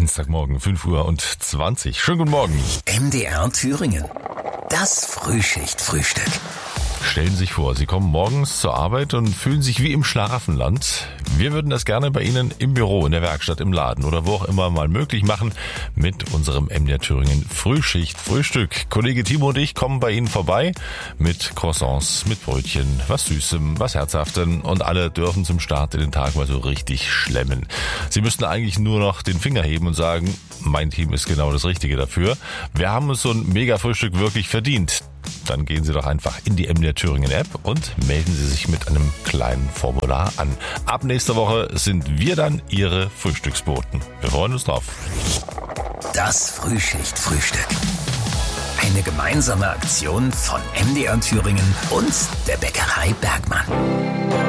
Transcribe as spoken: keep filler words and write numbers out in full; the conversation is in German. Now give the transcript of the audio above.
Dienstagmorgen, fünf Uhr und zwanzig. Schönen guten Morgen. M D R Thüringen. Das Frühschicht-Frühstück. Stellen Sie sich vor, Sie kommen morgens zur Arbeit und fühlen sich wie im Schlaraffenland. Wir würden das gerne bei Ihnen im Büro, in der Werkstatt, im Laden oder wo auch immer mal möglich machen mit unserem M D R Thüringen Frühschicht-Frühstück. Kollege Timo und ich kommen bei Ihnen vorbei mit Croissants, mit Brötchen, was Süßem, was Herzhaftem und alle dürfen zum Start in den Tag mal so richtig schlemmen. Sie müssten eigentlich nur noch den Finger heben und sagen, mein Team ist genau das Richtige dafür. Wir haben uns so ein Mega-Frühstück wirklich verdient. Dann gehen Sie doch einfach in die M D R Thüringen App und melden Sie sich mit einem kleinen Formular an. Ab nächster Woche sind wir dann Ihre Frühstücksboten. Wir freuen uns drauf. Das Frühschicht-Frühstück. Eine gemeinsame Aktion von M D R Thüringen und der Bäckerei Bergmann.